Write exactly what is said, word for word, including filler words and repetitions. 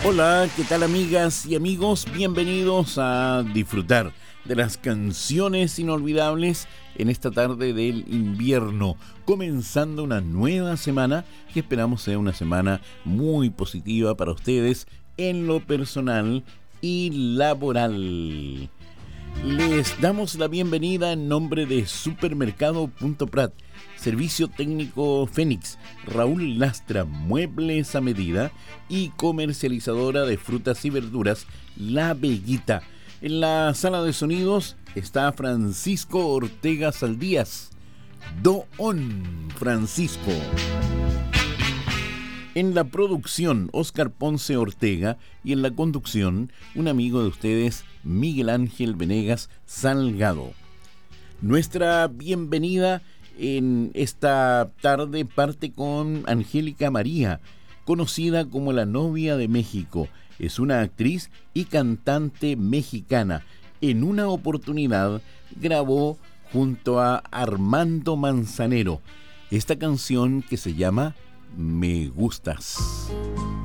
Hola, ¿qué tal amigas y amigos? Bienvenidos a disfrutar de las canciones inolvidables en esta tarde del invierno, comenzando una nueva semana que esperamos sea una semana muy positiva para ustedes en lo personal y laboral. Les damos la bienvenida en nombre de Supermercado Punto Prat, Servicio Técnico Fénix, Raúl Lastra, Muebles a Medida y comercializadora de frutas y verduras La Veguita. En la sala de sonidos está Francisco Ortega Saldías. Don Francisco. En la producción, Óscar Ponce Ortega, y en la conducción, un amigo de ustedes, Miguel Ángel Venegas Salgado. Nuestra bienvenida en esta tarde parte con Angélica María, conocida como la novia de México. Es una actriz y cantante mexicana. En una oportunidad grabó junto a Armando Manzanero esta canción que se llama Me Gustas.